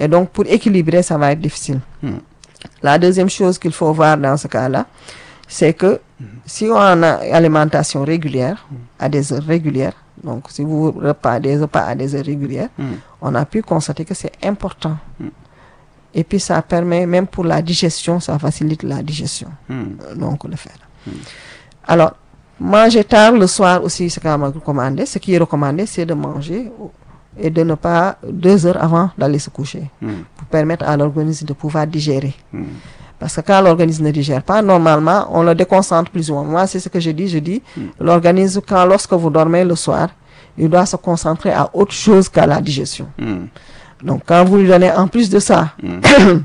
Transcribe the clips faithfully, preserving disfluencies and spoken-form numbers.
Et donc, pour équilibrer, ça va être difficile. Mm. La deuxième chose qu'il faut voir dans ce cas-là, c'est que mm. si on a une alimentation régulière, mm. à des heures régulières, donc si vous repas des repas à des heures régulières, mm. on a pu constater que c'est important. Mm. Et puis, ça permet, même pour la digestion, ça facilite la digestion. Mm. Donc, le faire. Mm. Alors, manger tard le soir aussi, c'est quand même recommandé. Ce qui est recommandé, c'est de manger et de ne pas deux heures avant d'aller se coucher, mm. pour permettre à l'organisme de pouvoir digérer. Mm. Parce que quand l'organisme ne digère pas, normalement, on le déconcentre plus ou moins. Moi, c'est ce que je dis. Je dis, mm. l'organisme, quand lorsque vous dormez le soir, il doit se concentrer à autre chose qu'à la digestion. Mm. Donc, quand vous lui donnez en plus de ça, mm.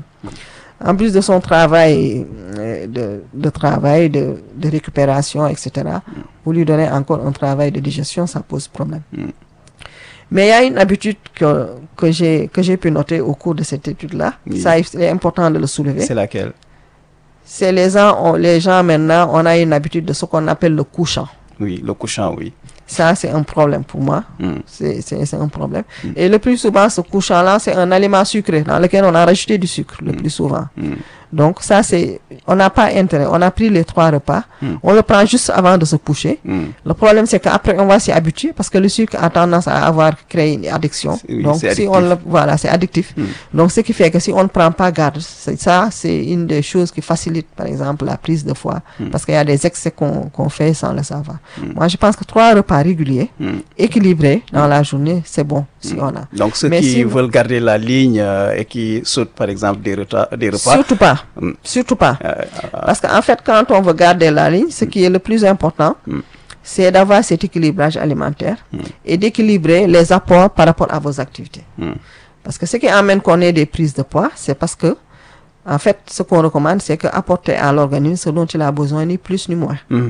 en plus de son travail de, de travail, de, de récupération, et cetera, mm. vous lui donnez encore un travail de digestion, ça pose problème. Mm. Mais il y a une habitude que, que j'ai que j'ai pu noter au cours de cette étude-là. Oui. Ça, c'est important de le soulever. C'est laquelle? C'est les gens, on, les gens maintenant, on a une habitude de ce qu'on appelle le couchant. Oui, le couchant, oui. Ça, c'est un problème pour moi. Mm. C'est, c'est, c'est un problème. Mm. Et le plus souvent, ce couchant-là, c'est un aliment sucré dans lequel on a rajouté du sucre le mm. plus souvent. Mm. Donc, ça, c'est, on n'a pas intérêt. On a pris les trois repas. Mm. On le prend juste avant de se coucher. Mm. Le problème, c'est qu'après, on va s'y habituer parce que le sucre a tendance à avoir créé une addiction. Oui, donc, si on le, voilà, c'est addictif. Mm. Donc, ce qui fait que si on ne prend pas garde, c'est, ça, c'est une des choses qui facilite, par exemple, la prise de foie. Mm. Parce qu'il y a des excès qu'on, qu'on fait sans le savoir. Mm. Moi, je pense que trois repas réguliers, mm. équilibrés dans mm. la journée, c'est bon, si mm. on a. Donc, ceux Mais qui si veulent garder la ligne euh, et qui sautent, par exemple, des, repas, des repas. Surtout pas. Mm. Surtout pas. Euh, euh, Parce qu'en fait, quand on veut garder la ligne, ce mm. qui est le plus important, mm. c'est d'avoir cet équilibrage alimentaire mm. et d'équilibrer les apports par rapport à vos activités. Mm. Parce que ce qui amène qu'on ait des prises de poids, c'est parce que, en fait, ce qu'on recommande, c'est qu'apporter à l'organisme ce dont il a besoin, ni plus ni moins. Mm.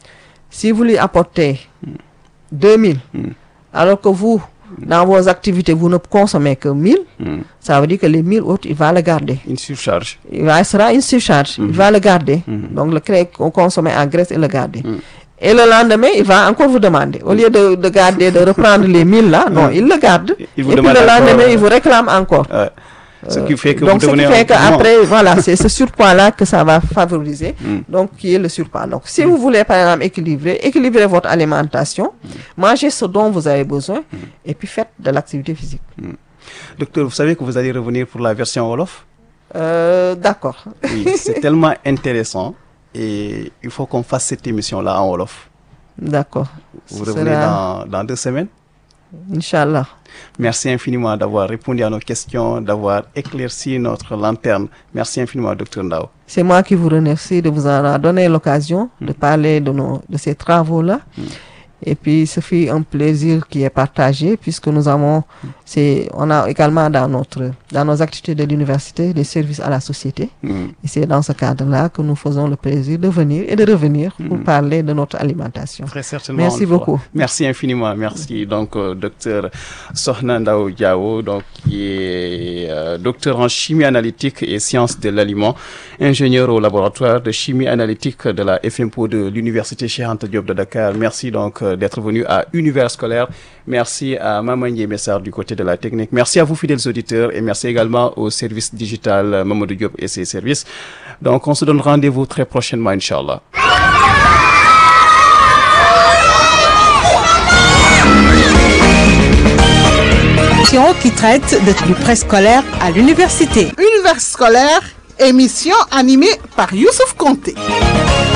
Si vous lui apportez mm. deux mille, mm. alors que vous, dans vos activités, vous ne consommez que mille, mm. ça veut dire que les mille autres, il va le garder. Une surcharge. Il va, sera une surcharge. Mm. Il va le garder. Mm. Donc, le créer, consommer en graisse et le garder. Mm. Et le lendemain, il va encore vous demander. Au lieu de, de garder, de reprendre les mille là, non, mm. il le garde. Il vous et puis le lendemain, encore, il vous réclame encore. Euh, ce qui fait que donc, vous ce devenez qui fait qu'après, voilà, c'est ce surpoids-là que ça va favoriser. Mm. Donc, qui est le surpoids. Donc, si mm. vous voulez, par exemple, équilibrer, équilibrer votre alimentation, mm. mangez ce dont vous avez besoin, mm. et puis faites de l'activité physique. Mm. Docteur, vous savez que vous allez revenir pour la version Wolof? euh, D'accord. Oui, c'est tellement intéressant et il faut qu'on fasse cette émission-là en Wolof. D'accord. Vous Ce revenez sera... dans, dans deux semaines? Inch'Allah. Merci infiniment d'avoir répondu à nos questions, d'avoir éclairci notre lanterne. Merci infiniment, docteur Ndao. C'est moi qui vous remercie de vous avoir donné l'occasion mm. de parler de, nos, de ces travaux-là. Mm. Et puis, ce fut un plaisir qui est partagé puisque nous avons, c'est, on a également dans notre, dans nos activités de l'université, les services à la société. Mm. Et c'est dans ce cadre-là que nous faisons le plaisir de venir et de revenir mm. pour parler de notre alimentation. Très certainement. Merci beaucoup. Merci infiniment. Merci. Donc, euh, docteur Sokhna Ndao Diawo, donc, qui est euh, docteur en chimie analytique et sciences de l'aliment, ingénieur au laboratoire de chimie analytique de la F M P O de l'université Cheikh Anta Diop de Dakar. Merci donc d'être venu à Univers Scolaire. Merci à Maman Messar du côté de la technique. Merci à vous, fidèles auditeurs, et merci également au service digital Mamadou Diop et ses services. Donc, on se donne rendez-vous très prochainement, Inch'Allah. Qui traite de, du préscolaire à l'université. Univers Scolaire, émission animée par Youssouf Konté.